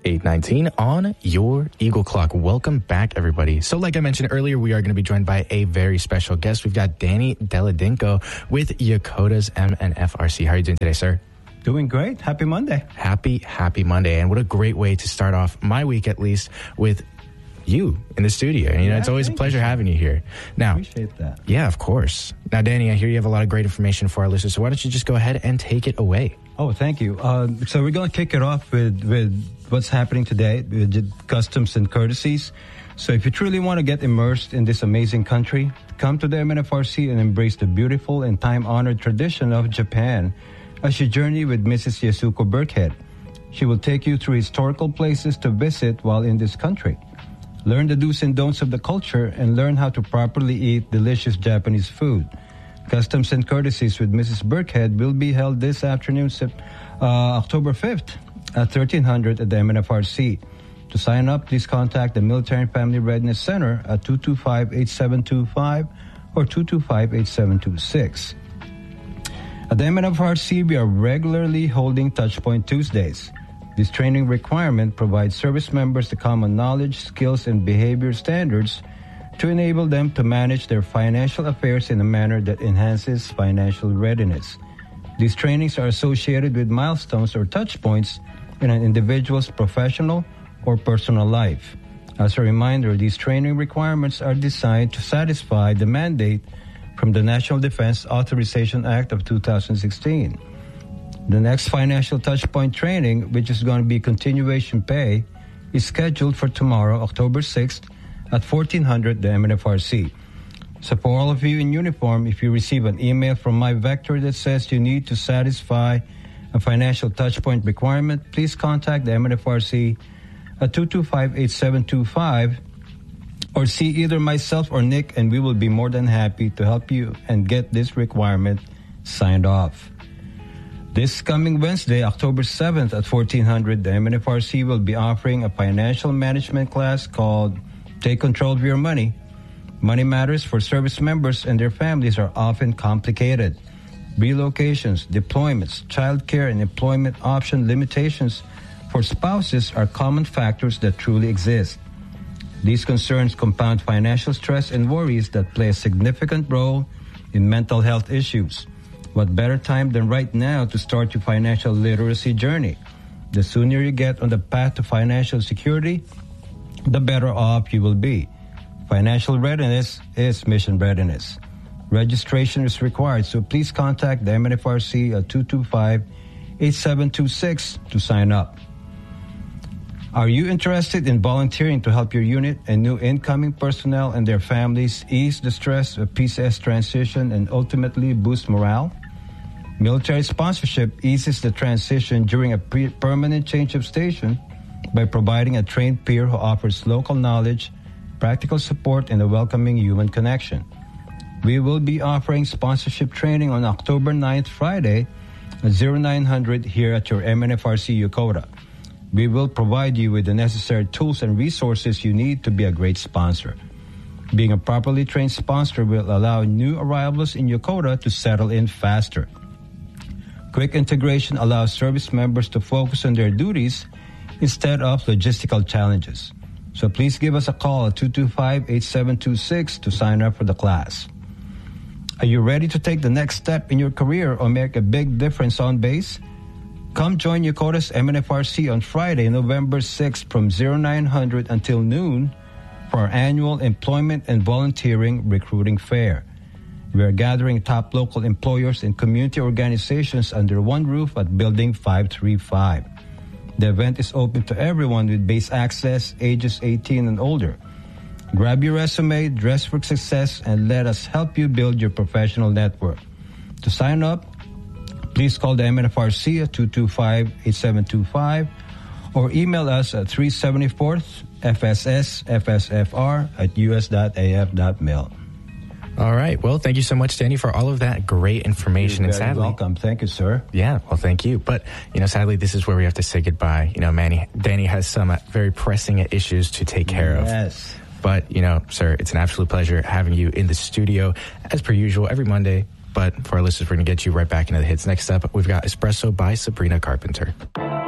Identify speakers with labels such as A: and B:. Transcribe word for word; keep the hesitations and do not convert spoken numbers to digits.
A: eight nineteen on your Eagle Clock. Welcome back, everybody. So like I mentioned earlier, we are going to be joined by a very special guest. We've got Danny Deladinko with Yakota's M N F R C. How are you doing today, sir?
B: Doing great. Happy Monday.
A: Happy, happy Monday. And what a great way to start off my week, at least, with you in the studio. You know, yeah, it's always a pleasure you. having you here. Now,
B: appreciate that.
A: Yeah, of course. Now, Danny, I hear you have a lot of great information for our listeners. So why don't you just go ahead and take it away?
B: Oh, thank you. Uh, so we're going to kick it off with, with what's happening today, with customs and courtesies. So if you truly want to get immersed in this amazing country, come to the M N F R C and embrace the beautiful and time-honored tradition of Japan as you journey with Missus Yasuko Burkhead. She will take you through historical places to visit while in this country. Learn the do's and don'ts of the culture and learn how to properly eat delicious Japanese food. Customs and Courtesies with Missus Burkhead will be held this afternoon, uh, October fifth at thirteen hundred at the M N F R C. To sign up, please contact the Military and Family Readiness Center at two two five, eight seven two five or two two five, eight seven two six. At the M N F R C, we are regularly holding Touchpoint Tuesdays. This training requirement provides service members the common knowledge, skills, and behavior standards to enable them to manage their financial affairs in a manner that enhances financial readiness. These trainings are associated with milestones or touch points in an individual's professional or personal life. As a reminder, these training requirements are designed to satisfy the mandate from the National Defense Authorization Act of two thousand sixteen. The next financial touchpoint training, which is going to be continuation pay, is scheduled for tomorrow, October sixth, at fourteen hundred, the M N F R C. So for all of you in uniform, if you receive an email from my vector that says you need to satisfy a financial touchpoint requirement, please contact the M N F R C at two two five, eight seven two five or see either myself or Nick, and we will be more than happy to help you and get this requirement signed off. This coming Wednesday, October seventh at fourteen hundred, the M N F R C will be offering a financial management class called Take Control of Your Money. Money matters for service members and their families are often complicated. Relocations, deployments, childcare, and employment option limitations for spouses are common factors that truly exist. These concerns compound financial stress and worries that play a significant role in mental health issues. What better time than right now to start your financial literacy journey? The sooner you get on the path to financial security, the better off you will be. Financial readiness is mission readiness. Registration is required, so please contact the M N F R C at two two five, eight seven two six to sign up. Are you interested in volunteering to help your unit and new incoming personnel and their families ease the stress of P C S transition and ultimately boost morale? Military sponsorship eases the transition during a pre- permanent change of station by providing a trained peer who offers local knowledge, practical support, and a welcoming human connection. We will be offering sponsorship training on October ninth, Friday, at oh nine hundred here at your M N F R C Yokota. We will provide you with the necessary tools and resources you need to be a great sponsor. Being a properly trained sponsor will allow new arrivals in Yokota to settle in faster. Quick integration allows service members to focus on their duties instead of logistical challenges. So please give us a call at two two five, eight seven two six to sign up for the class. Are you ready to take the next step in your career or make a big difference on base? Come join Yokota's M N F R C on Friday, November sixth from oh nine hundred until noon for our annual Employment and Volunteering Recruiting Fair. We are gathering top local employers and community organizations under one roof at Building five three five. The event is open to everyone with base access, ages eighteen and older. Grab your resume, dress for success, and let us help you build your professional network. To sign up, please call the M N F R C at two two five, eight seven two five or email us at three seventy-fourth F S S F S F R at U S dot A F dot mil.
A: All right. Well, thank you so much, Danny, for all of that great information.
B: You're
A: and
B: very
A: sadly,
B: welcome. Thank you, sir.
A: Yeah, well, thank you. But, you know, sadly, this is where we have to say goodbye. You know, Manny, Danny has some uh, very pressing issues to take care of.
B: Yes.
A: But, you know, sir, it's an absolute pleasure having you in the studio, as per usual, every Monday. But for our listeners, we're going to get you right back into the hits. Next up, we've got Espresso by Sabrina Carpenter.